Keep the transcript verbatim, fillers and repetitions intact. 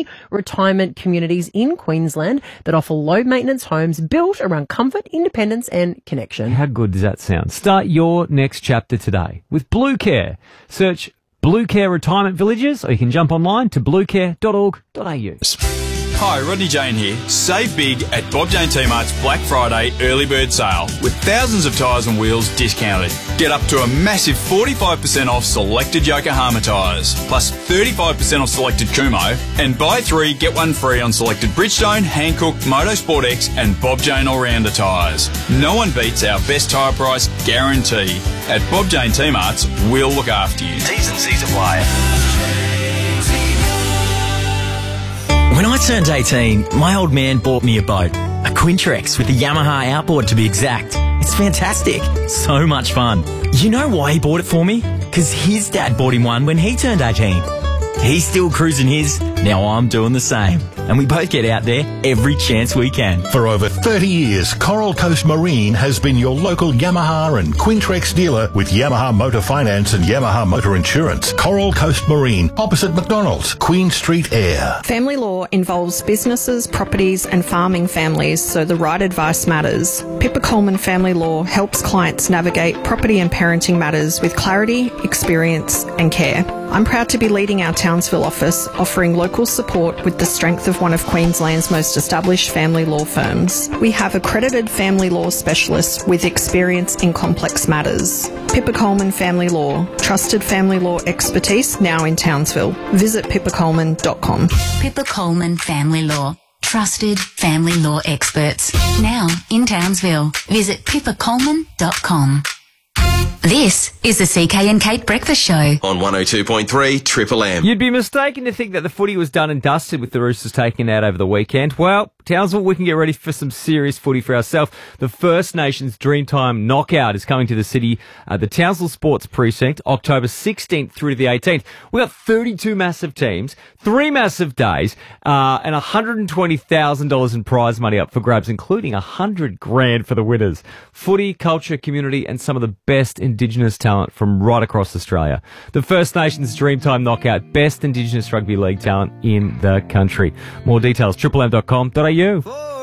twenty retirement communities in Queensland that offer low-maintenance homes built around comfort, independence and connection. How good does that sound? Start your next chapter today with Blue Care. Search Blue Care Retirement Villages, or you can jump online to blue care dot org dot a u. Hi, Rodney Jane here. Save big at Bob Jane T-Mart's Black Friday early bird sale with thousands of tyres and wheels discounted. Get up to a massive forty-five percent off selected Yokohama tyres, plus thirty-five percent off selected Kumho, and buy three, get one free on selected Bridgestone, Hankook, Motorsport X and Bob Jane All-Rounder tyres. No one beats our best tyre price guarantee. At Bob Jane T-Mart's, we'll look after you. T's and C's apply. When I turned eighteen, my old man bought me a boat. A Quintrex with a Yamaha outboard to be exact. It's fantastic. So much fun. You know why he bought it for me? Because his dad bought him one when he turned eighteen. He's still cruising his, now I'm doing the same. And we both get out there every chance we can. For over thirty years, Coral Coast Marine has been your local Yamaha and Quintrex dealer with Yamaha Motor Finance and Yamaha Motor Insurance. Coral Coast Marine, opposite McDonald's, Queen Street Air. Family law involves businesses, properties and farming families, so the right advice matters. Pippa Coleman Family Law helps clients navigate property and parenting matters with clarity, experience and care. I'm proud to be leading our Townsville office, offering local support with the strength of one of Queensland's most established family law firms. We have accredited family law specialists with experience in complex matters. Pippa Coleman Family Law, trusted family law expertise now in Townsville. Visit pippa coleman dot com. Pippa Coleman Family Law, trusted family law experts now in Townsville. Visit pippa coleman dot com. This is the C K and Kate Breakfast Show on one oh two point three Triple M. You'd be mistaken to think that the footy was done and dusted with the Roosters taken out over the weekend. Well, Townsville, we can get ready for some serious footy for ourselves. The First Nations Dreamtime Knockout is coming to the city, uh, the Townsville Sports Precinct, October sixteenth through to the eighteenth. We got thirty-two massive teams, three massive days, uh, and one hundred twenty thousand dollars in prize money up for grabs, including one hundred grand for the winners. Footy, culture, community, and some of the best Indigenous talent from right across Australia. The First Nations Dreamtime Knockout, best Indigenous rugby league talent in the country. More details, triple m dot com dot a u.